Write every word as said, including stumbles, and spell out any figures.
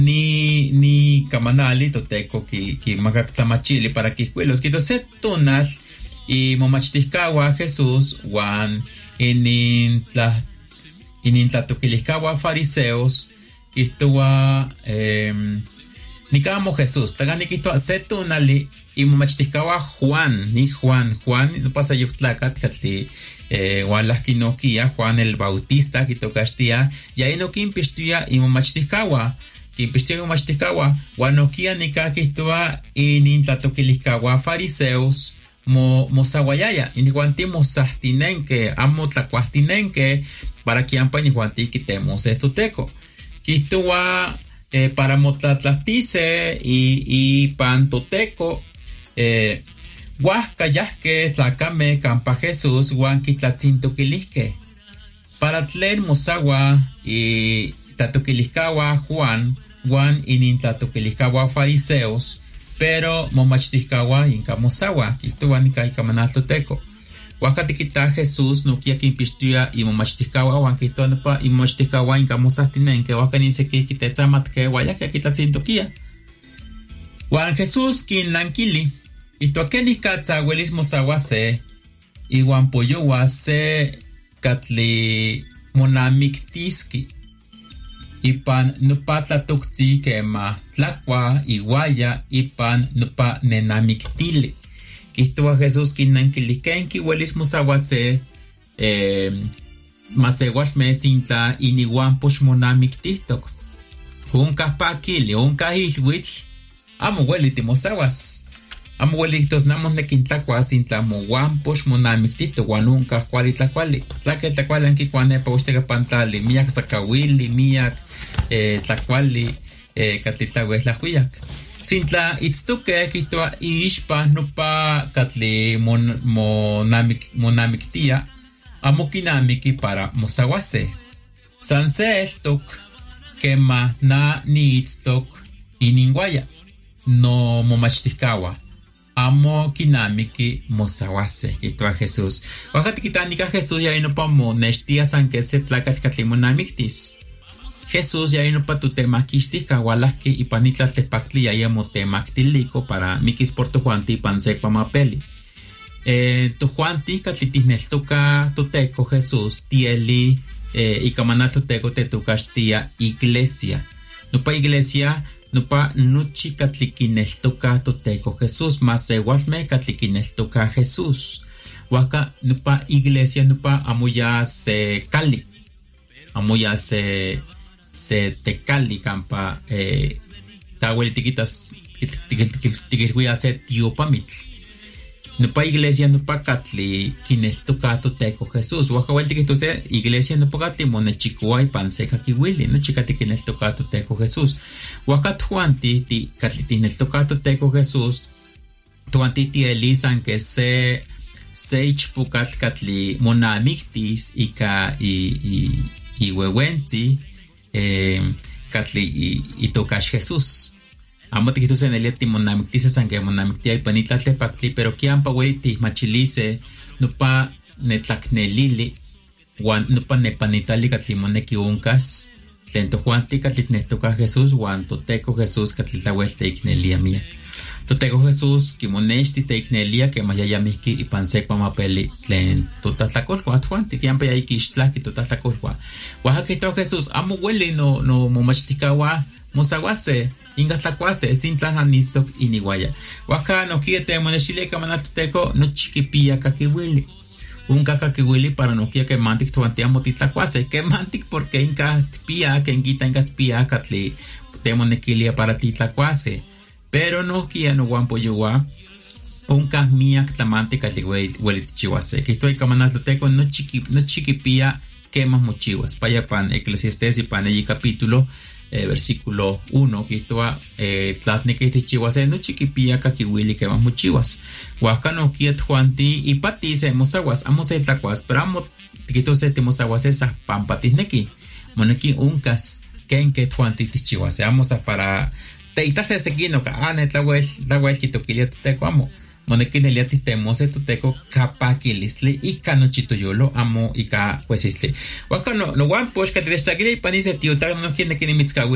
ni ni kamanali toteco que que magaktamachili para que los que se tonas y momachtikawa Jesús wan en la en la toquilikawa fariseos que estuvo eh, ni kamo Jesús tagani que estuvo se tonali y momachtikawa Juan ni Juan Juan no pasa yuhtlakat katli eh wala kinokia Juan el Bautista que tocastia ya eno kimpistia y momachtikawa que investiga momachtikawa wanokia nika que estuvo en la toquilikawa fariseos mo mosawayaya ini guanti mosahtinenke amo tlacuahtinenke para que ampa ni guanti quitemos esto teco quitua eh, para motlatlastice y y pantoteco eh huasca yasque tlacame campa Jesús guan quitlatzintoquilisque para tlen mosawa y tatoquiliscawa Juan guan inin tatoquiliscawa fariseos pero momachtiscawa inca mosawa ituan nika ikamanalto teco wakati kita Jesús no kia kimpistia y momachtiscawa wan kitonpa y momachtiscawa inca mosastinenke wakani se ki kitetzamatke waya que kitatzintokia wan Jesús kin lankili ituakeni katza welis mosawa se y wan poyowa se katli monamiktiski ipan nupa tlatokti kema tlakwa iguaya ipan nupa nenamiktili kistua Jesús kinankilikenki welis musawase eh masewat mesinta iniwan posh monamiktistok unka pakili unka hiswich amo weliti mosawas amo welitos namos nekintlakwa sinta mowan posh monamiktistok wanunka kwali tlakwali tlake tlakwali anki kwane pa ustega pantali miak sakawili miak eh tlakwali eh katlitlawes la huyak sintla itztuke kitwa ishpa nupa katli mon monamik monamiktia amokinamiki para mosawase sanse estok kema na niitstok iningwaya no momachtikawa amo kinamiki mosawase kitwa Jesús wakati kitanika Jesús ya ino pa monestia sanke se tlakas katli monamiktis Jesús ya ino pa tu tema kistika walaki y panitlas tepactli ya yamo tema ktilico para mikis porto juanti pansek pamapeli. Eh, tu juanti katlitis toka toteco Jesús tieli eh, y kamanal toteco te tu castia iglesia. No pa iglesia no pa nuchi katlikines toka toteco Jesús más igualme katlikines toka Jesús. Waka no pa iglesia no pa amuya se cali. Amuya se se te cali campa eh tawel tiquitas tiquis voy a hacer tío pamit no pa iglesia no pa catli quienes tocato teco Jesús wakawel tiquito se iglesia no pa catli monechicuay panseca kiwili no chicati quienes tocato teco Jesús wakat juanti ti catli tienes tocato teco Jesús tuanti ti elisan que se se ichpucat catli monamictis y ka y y y wewenti eh katli y, y tocash Jesús amo te quitos en el timonamictice sangue monamictia y panitlas le pactli pero kian pa weliti machilice no pa netlaknelili wan no pa nepanitali katli moneki uncas lento juanti katli netoca Jesús wan toteco Jesús katli la vuelta iknelia mía toteco Jesús kimonesti teiknelia que mayayamiki y pansek pamapeli tlen totatlacol juanti kian pa yaikishtla ki totatlacol Oaxaca to Jesús amo huele no no momachtikawa mosawase ingatlakwase sintlanistok iniguaya Oaxaca no quiete moneshile kamanalteco no chiquipia kakiwili un kakakiwili para no quiera que mantik tuantiamo titlakwase que mantik porque inka pia que inquita inka pia katli temonekilia para titlakwase pero no quiera no guampo yuwa unka mia tlamante katli hueli tichiwase que estoy kamanalteco no chiqui no chiquipia que más mochivas vaya pan Eclesiastés y pan y capítulo eh, versículo uno que esto va eh, tlatne que te chivas no chiquipia kakiwili que más mochivas huaca no quiet juanti y pati se mosaguas amos et tlacuas pero amo que se te mosaguas esa pampatis neki moneki uncas que en que juanti te chivas amos a para te itas ese quino ka anet la huel la huel que toquilia te amo monekinelia tistemos esto teco capaquilisli y canochito yolo amo y ca pues isli waka no no one push que te destaque y panise tío tal no quiere que ni mitska